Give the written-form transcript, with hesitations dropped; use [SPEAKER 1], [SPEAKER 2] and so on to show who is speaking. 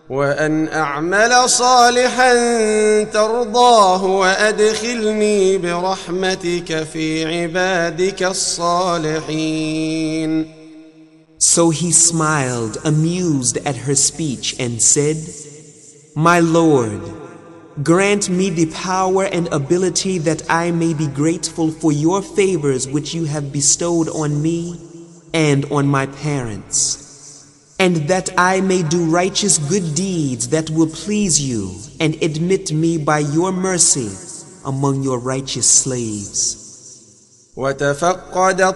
[SPEAKER 1] وأن أعمل صالحا ترضاه وأدخلني برحمتك في عبادك الصالحين.
[SPEAKER 2] So he smiled, amused at her speech, and said, My Lord, grant me the power and ability that I may be grateful for your favors which you have bestowed on me and on my parents, and that I may do righteous good deeds that will please you, and admit me by your mercy among your righteous slaves.
[SPEAKER 1] وتفقد